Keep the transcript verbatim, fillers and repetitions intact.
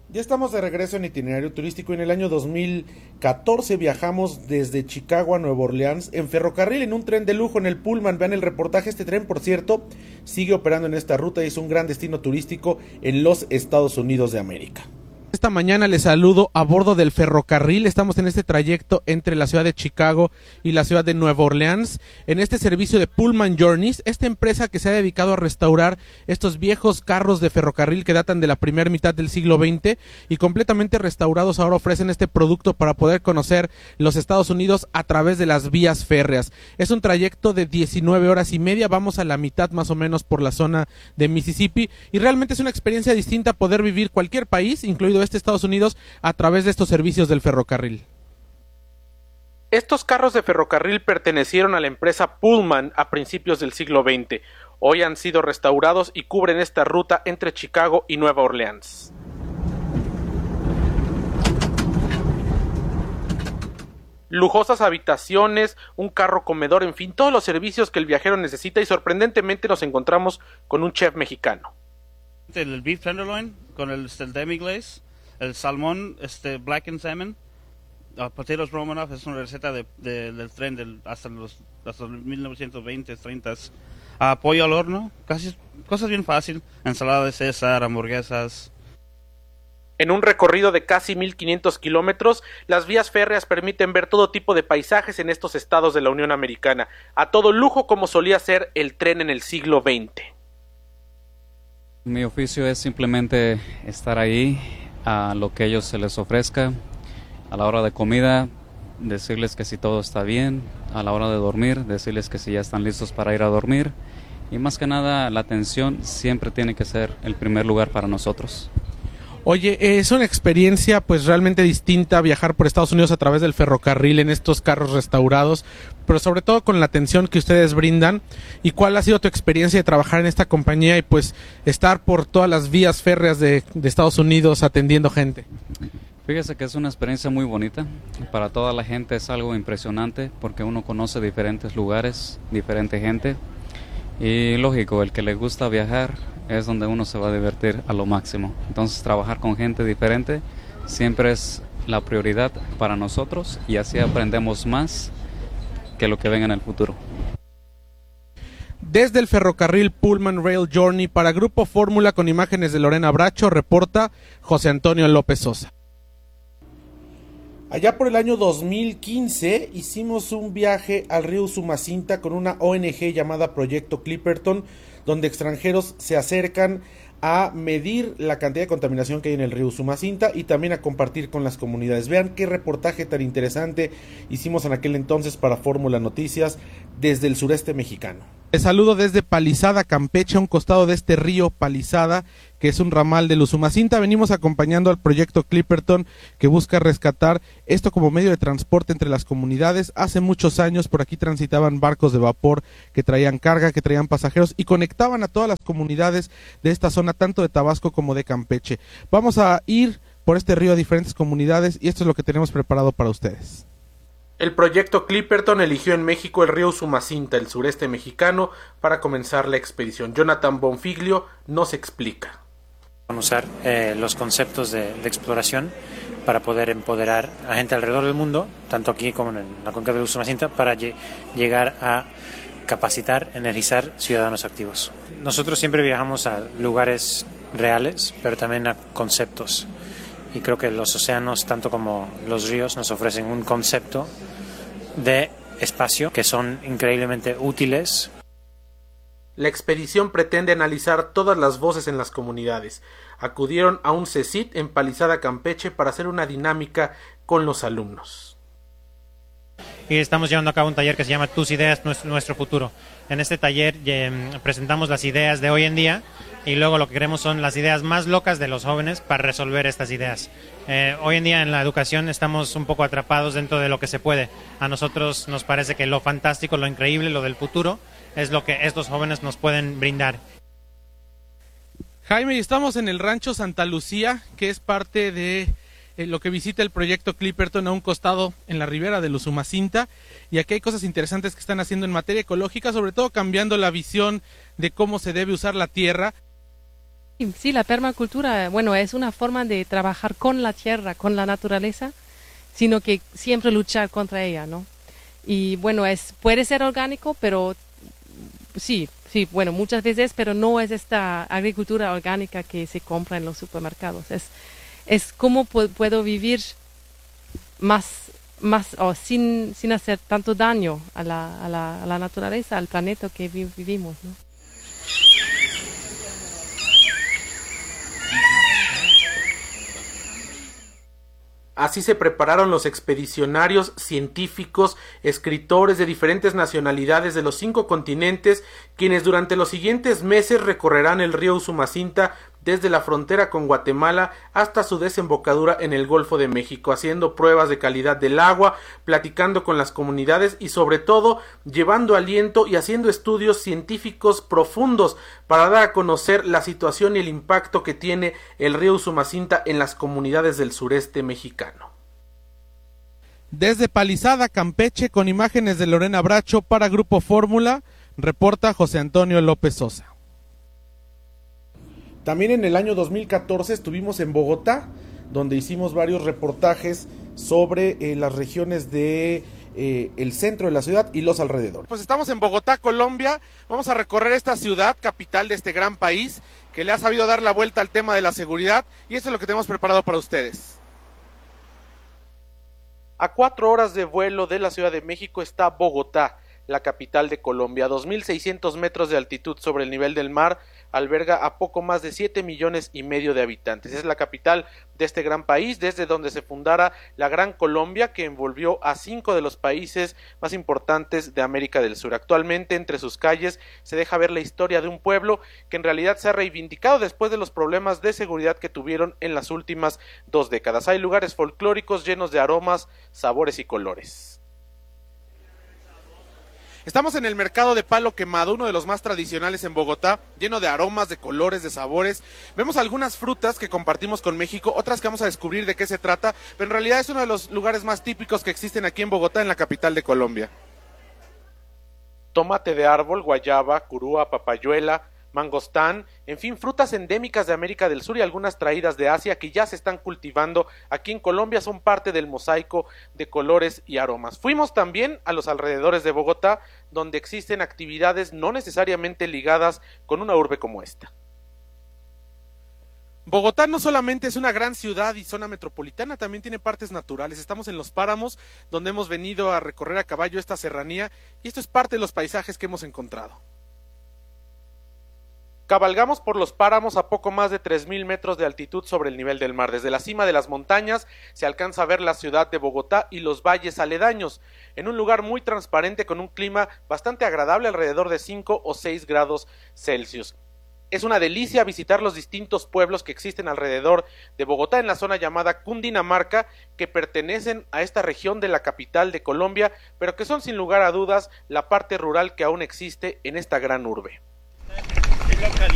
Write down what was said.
Ya estamos de regreso en Itinerario Turístico. En el año dos mil catorce viajamos desde Chicago a Nueva Orleans en ferrocarril, en un tren de lujo, en el Pullman. Vean el reportaje. Este tren, por cierto, sigue operando en esta ruta y es un gran destino turístico en los Estados Unidos de América. Esta mañana les saludo a bordo del ferrocarril. Estamos en este trayecto entre la ciudad de Chicago y la ciudad de Nueva Orleans, en este servicio de Pullman Journeys, esta empresa que se ha dedicado a restaurar estos viejos carros de ferrocarril que datan de la primera mitad del siglo veinte y completamente restaurados ahora ofrecen este producto para poder conocer los Estados Unidos a través de las vías férreas. Es un trayecto de diecinueve horas y media, vamos a la mitad más o menos por la zona de Mississippi y realmente es una experiencia distinta poder vivir cualquier país, incluido este Estados Unidos, a través de estos servicios del ferrocarril. Estos carros de ferrocarril pertenecieron a la empresa Pullman a principios del siglo veinte. Hoy han sido restaurados y cubren esta ruta entre Chicago y Nueva Orleans. Lujosas habitaciones, un carro comedor, en fin, todos los servicios que el viajero necesita y sorprendentemente nos encontramos con un chef mexicano. El beef tenderloin con el, el demi-glace, el salmón este black and salmon, uh, potatoes Romanoff, es una receta de, de, del tren del, hasta los hasta mil novecientos veinte, treinta. Uh, pollo al horno, casi cosas bien fácil, ensalada de César, hamburguesas. En un recorrido de casi mil quinientos kilómetros, las vías férreas permiten ver todo tipo de paisajes en estos estados de la Unión Americana, a todo lujo como solía ser el tren en el siglo veinte. Mi oficio es simplemente estar ahí a lo que a ellos se les ofrezca, a la hora de comida, decirles que si todo está bien, a la hora de dormir, decirles que si ya están listos para ir a dormir y más que nada la atención siempre tiene que ser el primer lugar para nosotros. Oye, es una experiencia pues realmente distinta viajar por Estados Unidos a través del ferrocarril en estos carros restaurados, pero sobre todo con la atención que ustedes brindan. ¿Y cuál ha sido tu experiencia de trabajar en esta compañía y pues estar por todas las vías férreas de, de Estados Unidos atendiendo gente? Fíjese que es una experiencia muy bonita, para toda la gente es algo impresionante porque uno conoce diferentes lugares, diferente gente y lógico, el que le gusta viajar es donde uno se va a divertir a lo máximo. Entonces trabajar con gente diferente siempre es la prioridad para nosotros y así aprendemos más que lo que venga en el futuro. Desde el ferrocarril Pullman Rail Journey para Grupo Fórmula con imágenes de Lorena Bracho, reporta José Antonio López Sosa. Allá por el año dos mil quince hicimos un viaje al río Usumacinta con una O N G llamada Proyecto Clipperton, donde extranjeros se acercan a medir la cantidad de contaminación que hay en el río Usumacinta y también a compartir con las comunidades. Vean qué reportaje tan interesante hicimos en aquel entonces para Fórmula Noticias desde el sureste mexicano. Les saludo desde Palizada, Campeche, a un costado de este río Palizada, que es un ramal del Usumacinta. Venimos acompañando al proyecto Clipperton, que busca rescatar esto como medio de transporte entre las comunidades. Hace muchos años por aquí transitaban barcos de vapor que traían carga, que traían pasajeros y conectaban a todas las comunidades de esta zona, tanto de Tabasco como de Campeche. Vamos a ir por este río a diferentes comunidades y esto es lo que tenemos preparado para ustedes. El proyecto Clipperton eligió en México el río Usumacinta, el sureste mexicano, para comenzar la expedición. Jonathan Bonfiglio nos explica. Usar eh, los conceptos de, de exploración para poder empoderar a gente alrededor del mundo, tanto aquí como en la cuenca del Usumacinta, para lle- llegar a capacitar, energizar ciudadanos activos. Nosotros siempre viajamos a lugares reales, pero también a conceptos. Y creo que los océanos, tanto como los ríos, nos ofrecen un concepto de espacio que son increíblemente útiles. La expedición pretende analizar todas las voces en las comunidades. Acudieron a un C E C I T en Palizada, Campeche, para hacer una dinámica con los alumnos. Y estamos llevando a cabo un taller que se llama Tus ideas, nuestro futuro. En este taller eh, presentamos las ideas de hoy en día y luego lo que queremos son las ideas más locas de los jóvenes para resolver estas ideas. Eh, hoy en día en la educación estamos un poco atrapados dentro de lo que se puede. A nosotros nos parece que lo fantástico, lo increíble, lo del futuro es lo que estos jóvenes nos pueden brindar. Jaime, estamos en el rancho Santa Lucía, que es parte de eh, lo que visita el proyecto Clipperton, a un costado en la ribera del Usumacinta, y aquí hay cosas interesantes que están haciendo en materia ecológica, sobre todo cambiando la visión de cómo se debe usar la tierra. Sí, la permacultura, bueno, es una forma de trabajar con la tierra, con la naturaleza, sino que siempre luchar contra ella, ¿no? Y bueno, es puede ser orgánico, pero sí, sí, bueno, muchas veces, pero no es esta agricultura orgánica que se compra en los supermercados. Es, es cómo pu- puedo vivir más, más o sin, sin hacer tanto daño a la, a la, a la naturaleza, al planeta que vi- vivimos, ¿no? Así se prepararon los expedicionarios, científicos, escritores de diferentes nacionalidades de los cinco continentes, quienes durante los siguientes meses recorrerán el río Usumacinta desde la frontera con Guatemala hasta su desembocadura en el Golfo de México, haciendo pruebas de calidad del agua, platicando con las comunidades y sobre todo llevando aliento y haciendo estudios científicos profundos para dar a conocer la situación y el impacto que tiene el río Usumacinta en las comunidades del sureste mexicano. Desde Palizada, Campeche, con imágenes de Lorena Bracho para Grupo Fórmula, reporta José Antonio López Sosa. También en el año dos mil catorce estuvimos en Bogotá, donde hicimos varios reportajes sobre eh, las regiones de eh, el centro de la ciudad y los alrededores. Pues estamos en Bogotá, Colombia. Vamos a recorrer esta ciudad, capital de este gran país, que le ha sabido dar la vuelta al tema de la seguridad, y eso es lo que tenemos preparado para ustedes. A cuatro horas de vuelo de la Ciudad de México está Bogotá, la capital de Colombia. dos mil seiscientos metros de altitud sobre el nivel del mar, alberga a poco más de siete millones y medio de habitantes. Es la capital de este gran país, desde donde se fundara la Gran Colombia, que envolvió a cinco de los países más importantes de América del Sur. Actualmente, entre sus calles se deja ver la historia de un pueblo que en realidad se ha reivindicado después de los problemas de seguridad que tuvieron en las últimas dos décadas. Hay lugares folclóricos llenos de aromas, sabores y colores. Estamos en el mercado de Palo Quemado, uno de los más tradicionales en Bogotá, lleno de aromas, de colores, de sabores. Vemos algunas frutas que compartimos con México, otras que vamos a descubrir de qué se trata, pero en realidad es uno de los lugares más típicos que existen aquí en Bogotá, en la capital de Colombia. Tomate de árbol, guayaba, curúa, papayuela, mangostán, en fin, frutas endémicas de América del Sur y algunas traídas de Asia que ya se están cultivando aquí en Colombia, son parte del mosaico de colores y aromas. Fuimos también a los alrededores de Bogotá, donde existen actividades no necesariamente ligadas con una urbe como esta. Bogotá no solamente es una gran ciudad y zona metropolitana, también tiene partes naturales. Estamos en los páramos, donde hemos venido a recorrer a caballo esta serranía, y esto es parte de los paisajes que hemos encontrado. Cabalgamos por los páramos a poco más de tres mil metros de altitud sobre el nivel del mar. Desde la cima de las montañas se alcanza a ver la ciudad de Bogotá y los valles aledaños, en un lugar muy transparente con un clima bastante agradable, alrededor de cinco o seis grados Celsius. Es una delicia visitar los distintos pueblos que existen alrededor de Bogotá en la zona llamada Cundinamarca, que pertenecen a esta región de la capital de Colombia, pero que son sin lugar a dudas la parte rural que aún existe en esta gran urbe.